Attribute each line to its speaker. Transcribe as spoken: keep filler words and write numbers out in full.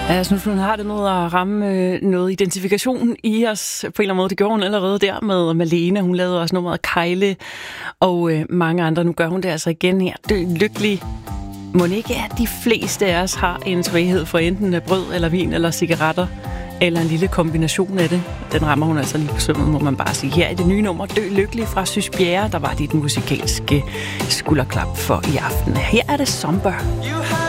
Speaker 1: Jeg synes, hun har det med at ramme øh, noget identifikation i os på en eller anden måde. Det gjorde hun allerede der med Malene. Hun lavede også nummeret Kejle og øh, mange andre. Nu gør hun det altså igen her. Dø lykkelig. Må ikke, at de fleste af os har en svaghed for enten brød eller vin eller cigaretter, eller en lille kombination af det. Den rammer hun altså lige på sømmet, må man bare sige. Her er det nye nummer Dø lykkelig fra Sys Bjerre, der var dit musikalske skulderklap for i aften. Her er det Somber.